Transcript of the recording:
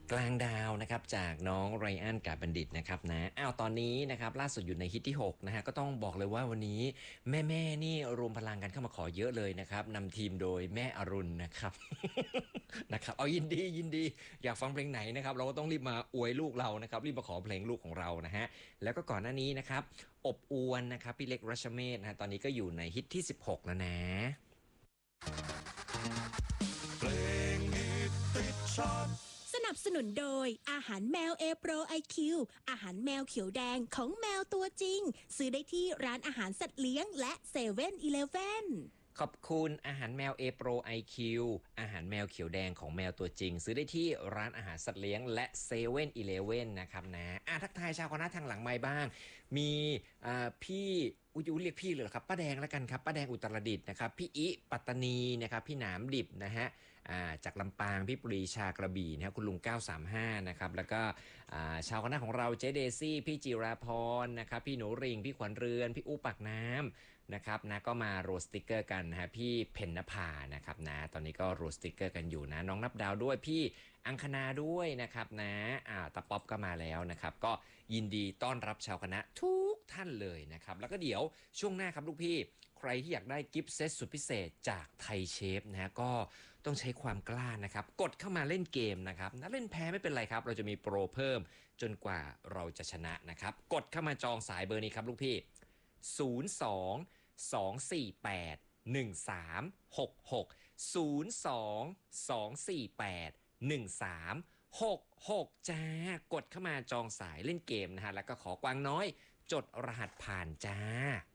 กลางดาวนะครับจากน้องไรอันกาบัณฑิตนะครับนะตอนนี้นะครับล่าสุดอยู่ในฮิตที่6นะฮะก็ต้องบอกเลยว่าวันนี้แม่นี่รวมพลังกันเข้ามาขอเยอะเลยนะครับนำทีมโดยแม่อรุณนะครับนะครับเอายินดีอยากฟังเพลงไหนนะครับเราก็ต้องรีบมาอวยลูกเรานะครับรีบมาขอเพลงลูกของเรานะฮะแล้วก็ก่อนหน้านี้นะครับอบอวนนะครับพี่เล็กรัชเมศนะฮะตอนนี้ก็อยู่ในฮิตที่16แล้วนะเพลงฮิตติดชาร์ตสนับสนุนโดยอาหารแมวเอโปรไอคิวอาหารแมวเขียวแดงของแมวตัวจริงซื้อได้ที่ร้านอาหารสัตว์เลี้ยงและเซเว่นอีเลฟเว่นขอบคุณอาหารแมว A Pro IQ อาหารแมวเขียวแดงของแมวตัวจริงซื้อได้ที่ร้านอาหารสัตว์เลี้ยงและเซเว่นอีเลฟเว่นนะครับนะทักทายชาวคณะทางหลังไม้บ้างมีพี่อุยเรียกพี่เลยเหรอครับป้าแดงแล้วกันครับป้าแดงอุตรดิตถ์นะครับพี่อิปัตตานีนะครับพี่หนามดิบนะฮะจากลำปางพี่ปรีชากระบี่นะครับคุณลุง935นะครับแล้วก็ชาวคณะของเราเจเดซี่พี่จิราพรนะครับพี่หนูริงพี่ขวัญเรือนพี่อู้ปากน้ำนะครับนะก็มาโรสติกเกอร์กันนะฮะพี่เพนนภานะครับนะตอนนี้ก็โรสติกเกอร์กันอยู่นะน้องนับดาวด้วยพี่อังคณาด้วยนะครับนะตาป๊อปก็มาแล้วนะครับก็ยินดีต้อนรับชาวคณะทุกท่านเลยนะครับแล้วก็เดี๋ยวช่วงหน้าครับลูกพี่ใครที่อยากได้กิฟต์เซตสุดพิเศษจากไทยเชฟนะฮะก็ต้องใช้ความกล้านะครับกดเข้ามาเล่นเกมนะครับนะเล่นแพ้ไม่เป็นไรครับเราจะมีโปรเพิ่มจนกว่าเราจะชนะนะครับกดเข้ามาจองสายเบอร์นี้ครับลูกพี่02-248-1366 02-248-1366จ้ากดเข้ามาจองสายเล่นเกมนะฮะแล้วก็ขอกวางน้อยจดรหัสผ่านจ้า